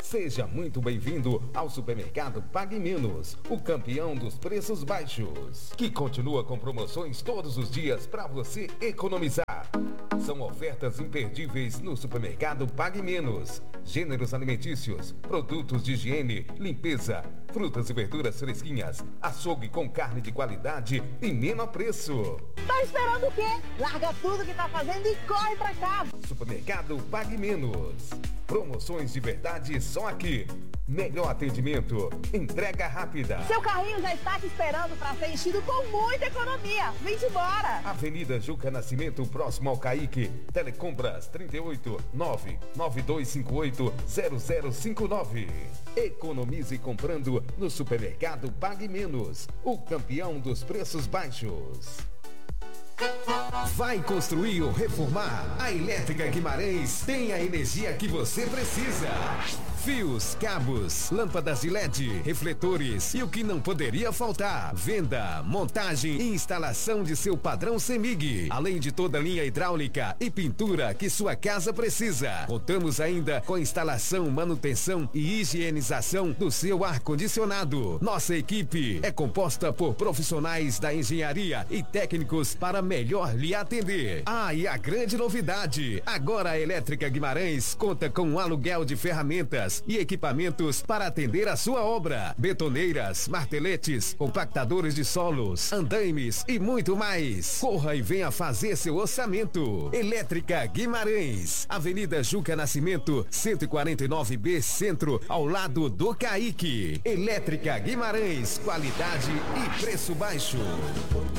Seja muito bem-vindo ao Supermercado Pague Menos, o campeão dos preços baixos, que continua com promoções todos os dias para você economizar. São ofertas imperdíveis no Supermercado Pague Menos. Gêneros alimentícios, produtos de higiene, limpeza, frutas e verduras fresquinhas, açougue com carne de qualidade e menor preço. Tá esperando o quê? Larga tudo que tá fazendo e corre pra cá. Supermercado Pague Menos. Promoções de verdade só aqui. Melhor atendimento, entrega rápida. Seu carrinho já está te esperando para ser enchido com muita economia. Vem embora. Avenida Juca Nascimento, próximo ao Caique. Telecompras 38 99258 0059. Economize comprando no Supermercado Pague Menos, o campeão dos preços baixos. Vai construir ou reformar? A Elétrica Guimarães tem a energia que você precisa. Fios, cabos, lâmpadas de LED, refletores e o que não poderia faltar. Venda, montagem e instalação de seu padrão CEMIG. Além de toda a linha hidráulica e pintura que sua casa precisa. Contamos ainda com instalação, manutenção e higienização do seu ar-condicionado. Nossa equipe é composta por profissionais da engenharia e técnicos para melhor lhe atender. Ah, e a grande novidade! Agora a Elétrica Guimarães conta com um aluguel de ferramentas e equipamentos para atender a sua obra. Betoneiras, marteletes, compactadores de solos, andaimes e muito mais. Corra e venha fazer seu orçamento. Elétrica Guimarães, Avenida Juca Nascimento, 149B Centro, ao lado do Caique. Elétrica Guimarães, qualidade e preço baixo.